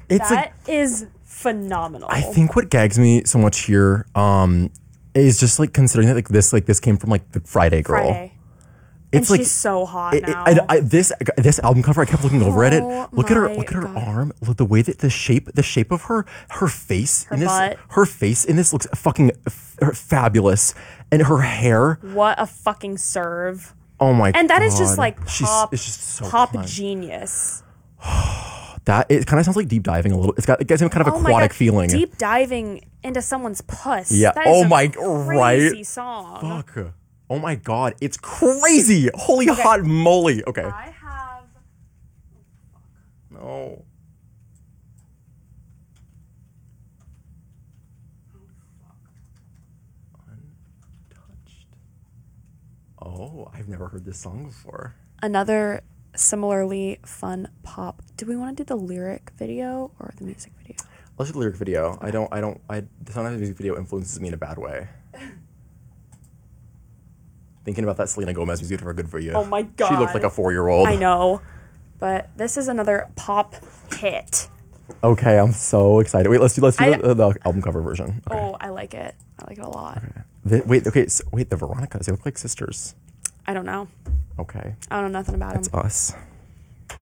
That is phenomenal. I think what gags me so much here is just like considering that this came from like the Friday girl. Friday. It's and like she's so hot now. This album cover, I kept looking over at it. Look at my her God. arm. Look, the way that the shape of her face in this, butt. her face in this looks fucking fabulous, and her hair. What a fucking serve. Oh my god! And that is just like pop, it's just so pop fun. genius. That it kind of sounds like deep diving a little. It gets him kind of Oh my aquatic God. feeling. Deep diving into someone's puss. Yeah. That is Oh a my crazy right. song. Fuck. Oh my god, it's crazy. Holy hot moly. Okay. I have. No. Untouched. Oh, I've never heard this song before. Another similarly fun pop. Do we want to do the lyric video or the music video? Let's do the lyric video. Sometimes the music video influences me in a bad way. Thinking about that Selena Gomez music video, good for you. Oh my God. She looked like a 4-year-old. I know. But this is another pop hit. Okay, I'm so excited. Wait, let's do the album cover version. Okay. Oh, I like it. I like it a lot. The Veronicas, they look like sisters. I don't know. Okay. I don't know nothing about them. It's us.